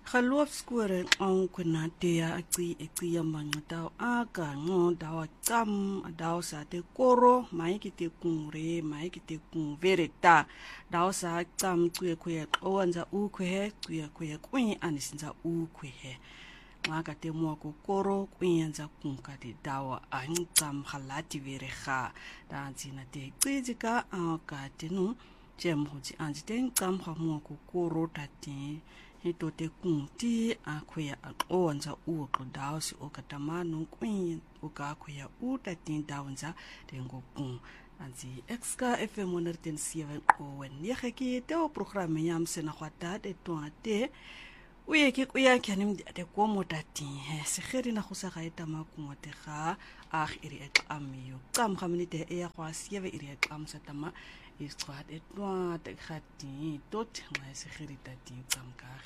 Geloof skore on kuna tea aqi manqata aka ngo dawa qam dawa sa te koro mai ki te kure mai ki te kun vereta dawa sa qam tsuye khoya owanza ukwe tsuye khoya kwin anisinza ukwe he ngaka te mo ko koro kwinza kunka de dawa anqam khalati vereha danzina te qizika aka tenu jemhoji anjiten qam khamu ko koro tati hito te kunti akwea aqonza uqo dawsi okatamanu kwin ukakwea utatin dawnza tengokun anzi exka fm 107 owen yekeki te o programme yam sena khwata de toate uyeke kuya kyanim de komotati se kheri na khusa ga etama kumote ga iri aqamiyo qam khaminite e ya khwasiye iri aqamsa tama isqad etwa te khati tot ma se kheri tati qam ka